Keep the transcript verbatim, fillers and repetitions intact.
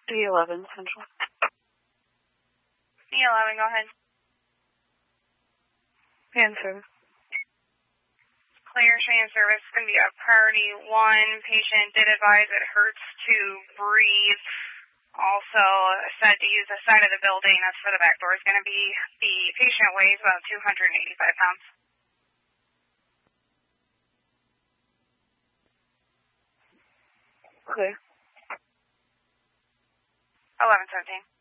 D eleven Central. D eleven, go ahead. Hand service. Clear train service is going to be a priority one. Patient did advise it hurts to breathe. Also said to use the side of the building. That's for the back door. Is going to be the patient weighs about two hundred eighty-five pounds. Clear. eleven seventeen.